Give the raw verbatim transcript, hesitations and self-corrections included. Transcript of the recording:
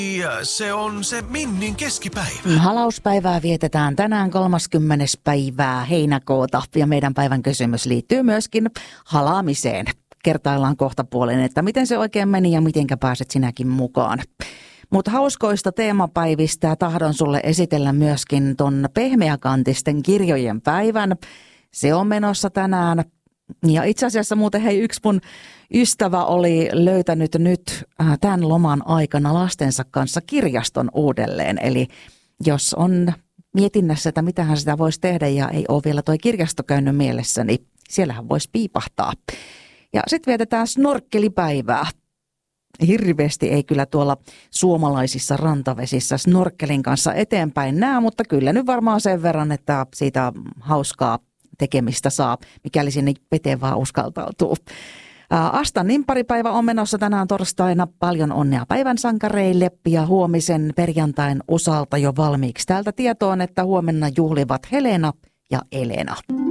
Ja se on se Minnin keskipäivä. Halauspäivää vietetään tänään kolmaskymmenes päivää heinäkuuta ja meidän päivän kysymys liittyy myöskin halaamiseen. Kertaillaan kohta puolen, että miten se oikein meni ja mitenkä pääset sinäkin mukaan. Mutta hauskoista teemapäivistä tahdon sulle esitellä myöskin ton pehmeäkantisten kirjojen päivän. Se on menossa tänään. Ja itse asiassa muuten hei, yksi mun ystävä oli löytänyt nyt tämän loman aikana lastensa kanssa kirjaston uudelleen. Eli jos on mietinnässä, että mitähän sitä voisi tehdä ja ei ole vielä toi kirjasto käynyt mielessä, niin siellähän voisi piipahtaa. Ja sitten vietetään snorkkelipäivää. Hirveästi ei kyllä tuolla suomalaisissa rantavesissä snorkkelin kanssa eteenpäin näe, mutta kyllä nyt varmaan sen verran, että siitä hauskaa tekemistä saa, mikäli sinne veteen vaan uskaltautuu. Astan nimpparipäivä on menossa tänään torstaina. Paljon onnea päivän sankareille ja huomisen perjantain osalta jo valmiiksi. Täältä tietoon, että huomenna juhlivat Helena ja Elena.